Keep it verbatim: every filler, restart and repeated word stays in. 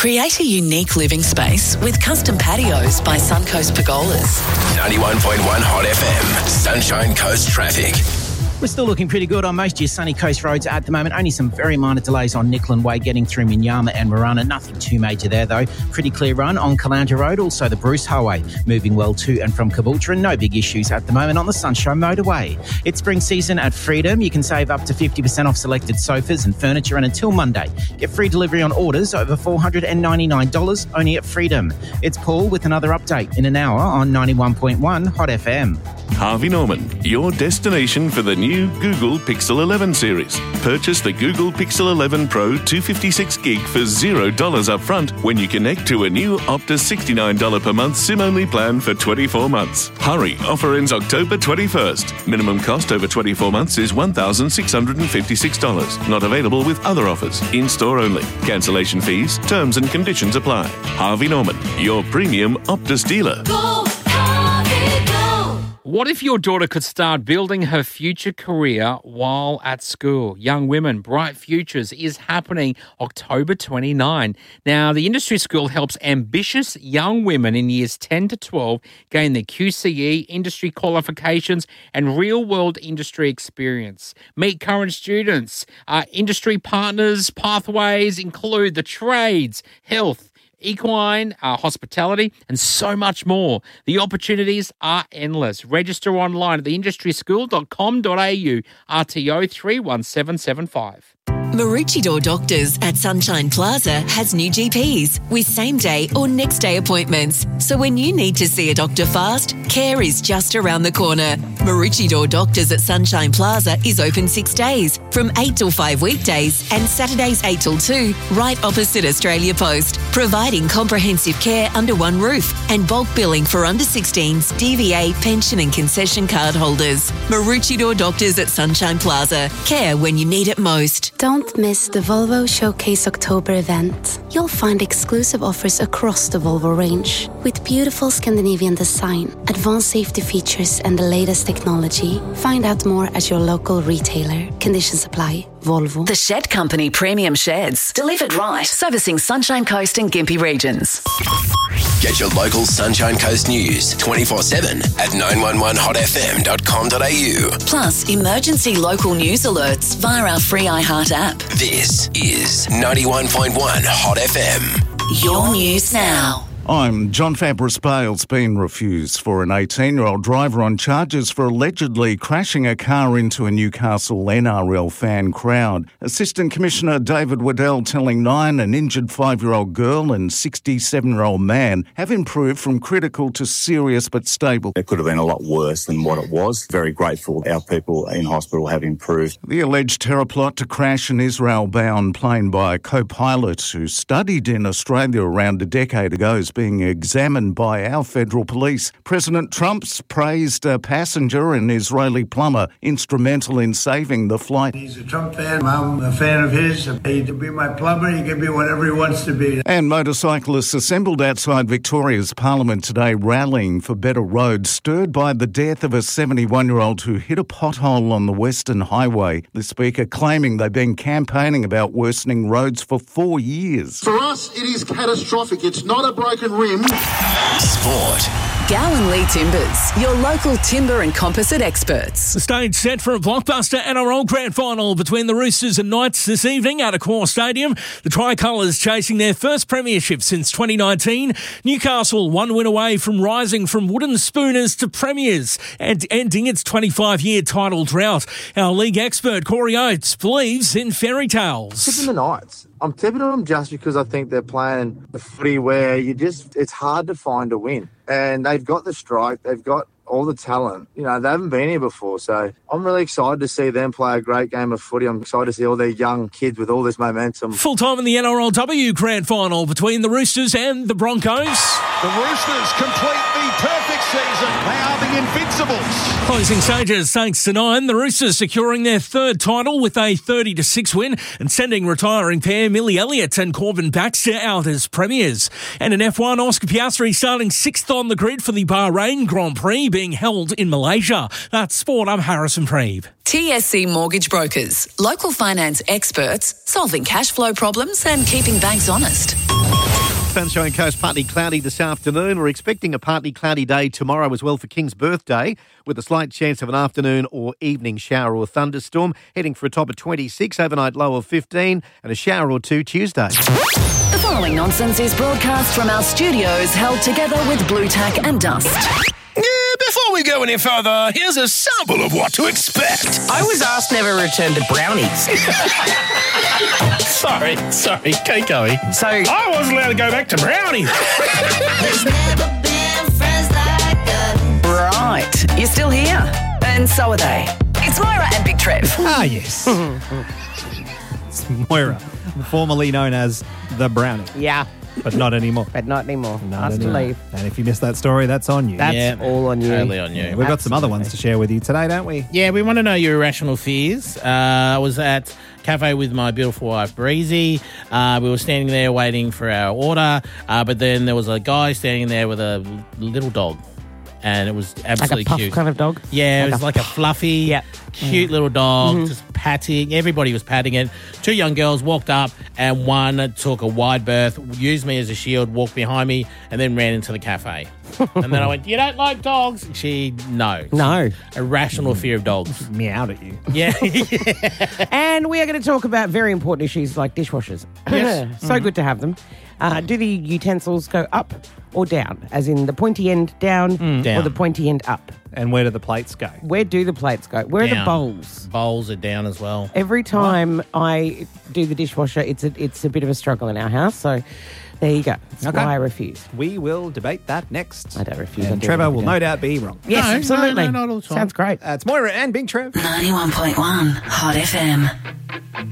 Create a unique living space with custom patios by Suncoast Pergolas. ninety-one point one Hot F M, Sunshine Coast traffic. We're still looking pretty good on most of your sunny coast roads at the moment. Only some very minor delays on Nicklin Way getting through Minyama and Marana. Nothing too major there, though. Pretty clear run on Caloundra Road, also the Bruce Highway. Moving well to and from Caboolture, and no big issues at the moment on the Sunshine Motorway. It's spring season at Freedom. You can save up to fifty percent off selected sofas and furniture, and until Monday, get free delivery on orders over four hundred ninety-nine dollars only at Freedom. It's Paul with another update in an hour on ninety-one point one Hot F M. Harvey Norman, your destination for the new Google Pixel eleven series. Purchase the Google Pixel eleven Pro two fifty-six gig for zero dollars up front when you connect to a new Optus sixty-nine dollars per month SIM-only plan for twenty-four months. Hurry, offer ends October twenty-first. Minimum cost over twenty-four months is one thousand six hundred fifty-six dollars. Not available with other offers. In-store only. Cancellation fees, terms and conditions apply. Harvey Norman, your premium Optus dealer. Go, Harvey, go. What if your daughter could start building her future career while at school? Young Women, Bright Futures is happening October twenty-ninth. Now, the industry school helps ambitious young women in years ten to twelve gain their Q C E, industry qualifications and real-world industry experience. Meet current students. Uh, industry partners, pathways include the trades, health, equine, uh, hospitality, and so much more. The opportunities are endless. Register online at the industry school dot com dot a u, R T O three one seven seven five. Maroochydore Doctors at Sunshine Plaza has new G Ps with same-day or next-day appointments. So when you need to see a doctor fast, care is just around the corner. Maroochydore Doctors at Sunshine Plaza is open six days, from eight till five weekdays and Saturdays eight till two, right opposite Australia Post, providing comprehensive care under one roof and bulk billing for under sixteens, D V A, pension and concession card holders. Maroochydore Doctors at Sunshine Plaza. Care when you need it most. Don't miss the Volvo Showcase October event. You'll find exclusive offers across the Volvo range with beautiful Scandinavian design, advanced safety features and the latest technology. Find out more at your local retailer. Conditions apply. Volvo. The Shed Company Premium Sheds. Delivered right. Servicing Sunshine Coast and Gympie regions. Get your local Sunshine Coast news twenty-four seven at nine one one hot f m dot com dot a u. Plus, emergency local news alerts via our free iHeart app. This is ninety-one point one Hot F M. Your news now. I'm John Fabris. Bail's been refused for an eighteen-year-old driver on charges for allegedly crashing a car into a Newcastle N R L fan crowd. Assistant Commissioner David Waddell telling Nine an injured five-year-old girl and sixty-seven-year-old man have improved from critical to serious but stable. It could have been a lot worse than what it was. Very grateful our people in hospital have improved. The alleged terror plot to crash an Israel-bound plane by a co-pilot who studied in Australia around a decade ago is being examined by our federal police. President Trump's praised a passenger, an Israeli plumber, instrumental in saving the flight. He's a Trump fan. I'm a fan of his. He can be my plumber. He can be whatever he wants to be. And motorcyclists assembled outside Victoria's Parliament today rallying for better roads, stirred by the death of a seventy-one-year-old who hit a pothole on the Western Highway. The Speaker claiming they've been campaigning about worsening roads for four years. For us, it is catastrophic. It's not a broken rim. Sport. Gowan Lee Timbers, your local timber and composite experts. The stage set for a blockbuster N R L Grand Final between the Roosters and Knights this evening at Accor Stadium. The Tricolours chasing their first premiership since twenty nineteen. Newcastle one win away from rising from wooden spooners to premiers and ending its twenty-five-year title drought. Our league expert Corey Oates believes in fairy tales. Tipping the Knights. I'm tipping them just because I think they're playing a footy where you just it's hard to find a win. And they've got the strike, they've got all the talent. You know, they haven't been here before, so I'm really excited to see them play a great game of footy. I'm excited to see all their young kids with all this momentum. Full time in the N R L W Grand Final between the Roosters and the Broncos. The Roosters complete the perfect season. They are the Invincibles. Closing stages thanks to Nine. The Roosters securing their third title with a thirty to six win and sending retiring pair Millie Elliott and Corbin Baxter out as premiers. And in F one, Oscar Piastri starting sixth on the grid for the Bahrain Grand Prix being held in Malaysia. That's Sport. I'm Harrison Preeb. T S C Mortgage Brokers, local finance experts solving cash flow problems and keeping banks honest. Sunshine Coast, partly cloudy this afternoon. We're expecting a partly cloudy day tomorrow as well for King's birthday, with a slight chance of an afternoon or evening shower or thunderstorm. Heading for a top of twenty-six, overnight low of fifteen, and a shower or two Tuesday. The following nonsense is broadcast from our studios held together with Blue Tack and Dust. Yeah, before we go any further, here's a sample of what to expect. I was asked never return to brownies. sorry, sorry, keep going. So I wasn't allowed to go back to brownies. There's never been friends like us. Right, you're still here, and so are they. It's Moira and Big Trev. Ah, yes. It's Moira, formerly known as the Brownie. Yeah. But not anymore. But not anymore. Not Asked to anymore. leave. And if you missed that story, that's on you. That's Yeah. all on you. Totally on you. Yeah, we've got some other ones to share with you today, don't we? Yeah, we want to know your irrational fears. Uh, I was at cafe with my beautiful wife, Breezy. Uh, we were standing there waiting for our order, uh, but then there was a guy standing there with a little dog. And it was absolutely Like a puff cute. kind of dog? Yeah, Like it was a- like a fluffy, Yep. cute Mm. little dog, Mhm. just patting. Everybody was patting it. Two young girls walked up, and one took a wide berth, used me as a shield, walked behind me, and then ran into the cafe. And then I went, "You don't like dogs?" She, no. No. Irrational fear of dogs. Meowed at you. Yeah. And we are going to talk about very important issues like dishwashers. Yes. So good to have them. Uh, do the utensils go up or down? As in the pointy end down, or Down. the pointy end up? And where do the plates go? Where do the plates go? Where are the Down. bowls? Bowls are down as well. Every time I do the dishwasher, it's a, it's a bit of a struggle in our house. So there you go. That's Okay. why I refuse. We will debate that next. I don't refuse. I And do Trevor it will every no day. doubt be wrong. Yes, No, no, absolutely. no, not all the time. Sounds great. That's Moira and Big Trev. ninety-one point one Hot F M.